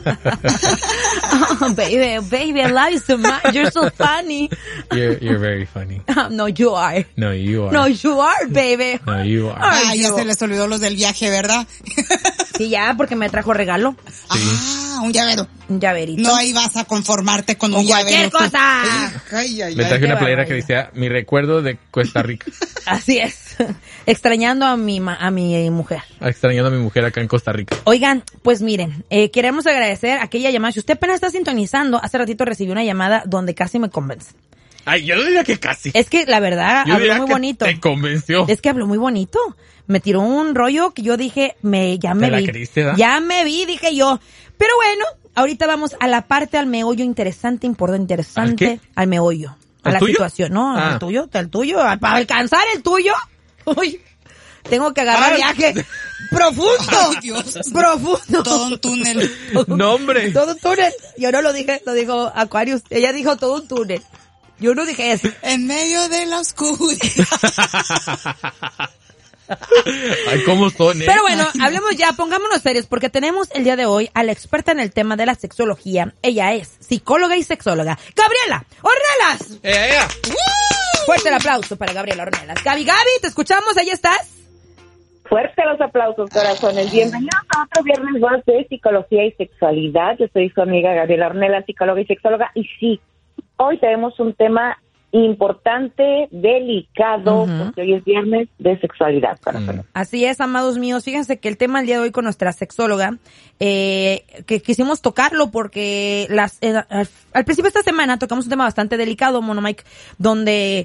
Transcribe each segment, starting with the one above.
Oh, baby, I love you so much. You're so funny. You're very funny. No, you are. No, you are. No, you are, baby. No, you are. Ay, ya se les olvidó los del viaje, ¿verdad? Sí, ya, porque me trajo regalo. Ah, un llavero. Un llaverito. No ibas a conformarte con un llavero. ¡Cualquier cosa! Me traje una playera que decía, mi recuerdo de Costa Rica. Así es. Extrañando a mi mujer. Extrañando a mi mujer acá en Costa Rica. Oigan, pues miren, queremos agradecer aquella llamada. Si usted apenas está sintonizando, hace ratito recibí una llamada donde casi me convence. Ay, yo no diría que casi. Es que la verdad, yo habló muy bonito. Te convenció. Es que habló muy bonito. Me tiró un rollo que yo dije, ya me vi. Creíste, ¿da? Ya me vi, dije yo. Pero bueno, ahorita vamos a la parte al meollo interesante, importante. Al meollo. A la tuyo? Situación, ¿no? Al tuyo. Para alcanzar el tuyo. Uy. Tengo que agarrar viaje profundo. Ay, Dios. Profundo. Todo un túnel. No, hombre. Todo un túnel. Yo no lo dije, lo dijo Aquarius. Ella dijo todo un túnel. Yo no dije eso. En medio de la oscuridad. Ay, ¿cómo son, Pero bueno, hablemos ya, pongámonos serios, porque tenemos el día de hoy a la experta en el tema de la sexología. Ella es psicóloga y sexóloga. ¡Gabriela Ornelas! ¡Ea! Fuerte el aplauso para Gabriela Ornelas. Gaby, ¿te escuchamos? ¿Ahí estás? Fuerte los aplausos, corazones. Bienvenidos a otro viernes más de Psicología y Sexualidad. Yo soy su amiga Gabriela Ornelas, psicóloga y sexóloga. Y sí, hoy tenemos un tema importante, delicado, porque hoy es viernes de sexualidad, corazones. Así es, amados míos. Fíjense que el tema del día de hoy con nuestra sexóloga, que quisimos tocarlo porque al principio de esta semana tocamos un tema bastante delicado, Mono Mike, donde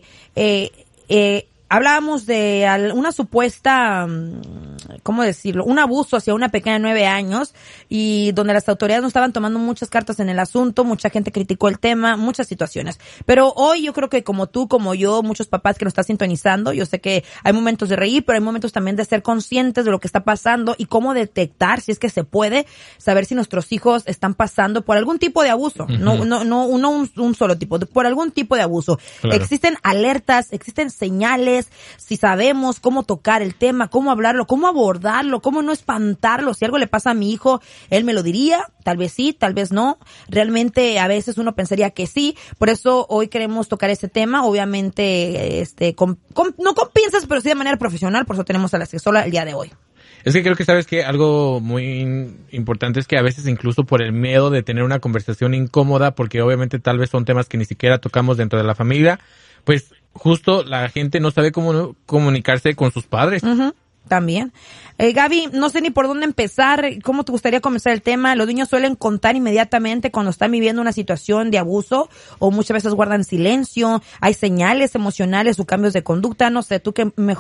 hablábamos de una supuesta, ¿cómo decirlo? Un abuso hacia una pequeña de 9 años y donde las autoridades no estaban tomando muchas cartas en el asunto, mucha gente criticó el tema, muchas situaciones. Pero hoy yo creo que como tú, como yo, muchos papás que nos están sintonizando, yo sé que hay momentos de reír, pero hay momentos también de ser conscientes de lo que está pasando y cómo detectar, si es que se puede, saber si nuestros hijos están pasando por algún tipo de abuso. No un solo tipo, por algún tipo de abuso. Claro. Existen alertas, existen señales, si sabemos cómo tocar el tema, cómo hablarlo, cómo abordarlo, cómo no espantarlo. Si algo le pasa a mi hijo, él me lo diría, tal vez sí, tal vez no. Realmente a veces uno pensaría que sí, por eso hoy queremos tocar ese tema, obviamente no con pinzas, pero sí de manera profesional, por eso tenemos a la sexóloga el día de hoy. Es que creo que sabes que algo muy importante es que a veces incluso por el miedo de tener una conversación incómoda, porque obviamente tal vez son temas que ni siquiera tocamos dentro de la familia, pues justo la gente no sabe cómo comunicarse con sus padres. También. Gaby, no sé ni por dónde empezar. ¿Cómo te gustaría comenzar el tema? Los niños suelen contar inmediatamente cuando están viviendo una situación de abuso o muchas veces guardan silencio. Hay señales emocionales o cambios de conducta. No sé, tú qué mejor